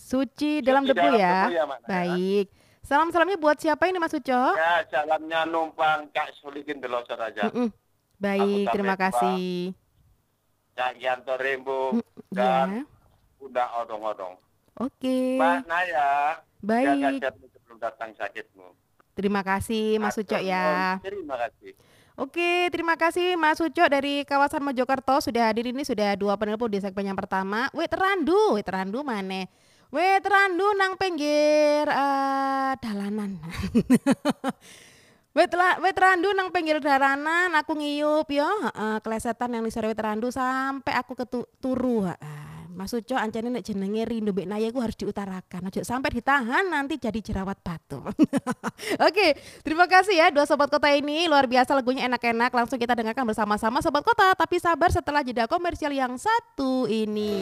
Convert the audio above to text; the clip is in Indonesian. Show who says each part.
Speaker 1: Suci dalam
Speaker 2: Suci
Speaker 1: debu
Speaker 2: dalam
Speaker 1: ya.
Speaker 2: debu ya Mak Naya.
Speaker 1: Baik. Salam-salamnya buat siapa ini Mas Uco?
Speaker 2: Ya jalannya numpang Kak Solikin Delosor aja.
Speaker 1: Mm-mm.
Speaker 2: Aku
Speaker 1: Baik, terima
Speaker 2: sampai tua,
Speaker 1: kasih.
Speaker 2: Cak Yanto Rembo, dan
Speaker 1: Ya,
Speaker 2: udah odong-odong. Mbak
Speaker 1: oke.
Speaker 2: Naya, jaga
Speaker 1: Baik.
Speaker 2: diri sebelum datang sakitmu.
Speaker 1: Terima kasih Mas Uco
Speaker 2: Atur nuhun,
Speaker 1: ya.
Speaker 2: terima kasih.
Speaker 1: Oke, terima kasih Mas Uco dari kawasan Mojokerto sudah hadir ini sudah dua penelpon di segmen yang pertama. Wit Terandu mana? Wit Terandu nang pinggir dalanan. Wit Terandu nang pinggir dalanan aku ngiyup yo, kelesetan yang di sore Wit Terandu sampai aku turu. Mas Uco ancane nek jenenge Rindu Mbek Naya ku harus diutarakan. Ojo sampai ditahan nanti jadi jerawat batu. Oke, terima kasih ya dua sobat kota ini. Luar biasa lagunya enak-enak. Langsung kita dengarkan bersama-sama sobat kota. Tapi sabar setelah jeda komersial yang satu ini.